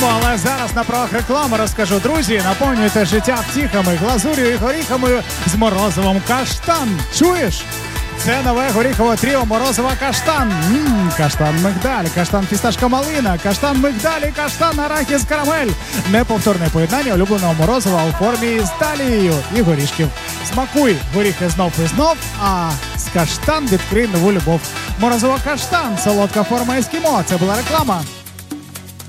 Продовжуємо, але зараз на правах реклами розкажу. Друзі, наповнюйте життя втіхами, глазур'ю і горіхами з морозивом каштан. Чуєш? Це нове горіхове тріо морозива каштан. Каштан мигдаль, каштан фісташка малина, каштан мигдаль і каштан арахіс карамель. Неповторне поєднання улюбленого морозива у формі з талією і горішків. Смакуй горіхи знов і знов, а з каштан відкрий нову любов. Морозиво каштан, солодка форма ескімо. Це була реклама.